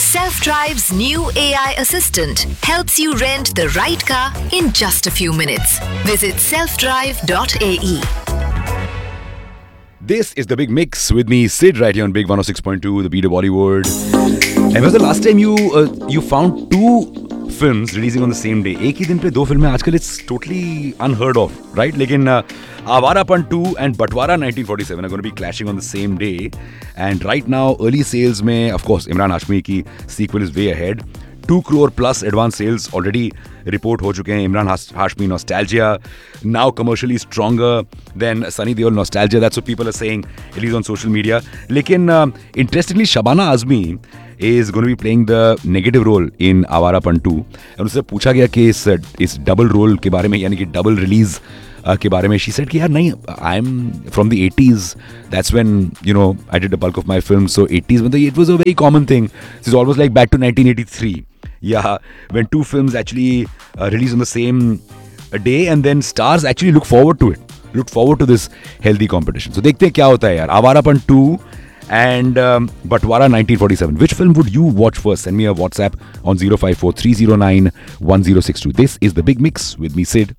Self-Drive's new AI assistant helps you rent the right car in just a few minutes. Visit selfdrive.ae. This is the Big Mix with me, Sid, right here on Big 106.2, the beat of Bollywood. And when was the last time you found two films releasing on the same day? एक ही दिन पे दो फिल्में आजकल it's totally unheard of, right? लेकिन Avarappan 2 and Batwara 1947 are going to be clashing on the same day. And right now, early sales में, of course, Imran Hashmi की sequel is way ahead. 2 crore plus advance sales already report हो चुके हैं. Imran Hashmi Nostalgia, now commercially stronger than Sunny Deol Nostalgia. That's what people are saying, at least on social media. लेकिन interestingly, Shabana Azmi is going to be playing the negative role in Avarappan 2. और उससे पूछा गया कि इस double role के बारे में, यानी कि डबल रिलीज के बारे में. She said कि यार नहीं, I'm from the 80s. That's when, I did the bulk of my films. So 80s, it was a very common thing. It's almost like back to 1983. Yeah, when two films actually release on the same day, and then stars actually look forward to it. Look forward to this healthy competition. So देखते हैं क्या होता है यार. Avarappan 2 and Batwara 1947. Which film would you watch first? Send me a WhatsApp on 054 309 1062. This is the Big Mix with me, Sid.